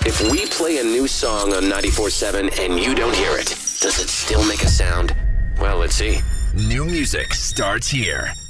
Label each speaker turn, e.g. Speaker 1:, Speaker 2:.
Speaker 1: If we play a new song on 94.7 and you don't hear it, does it still make a sound? Well, let's see.
Speaker 2: New music starts here.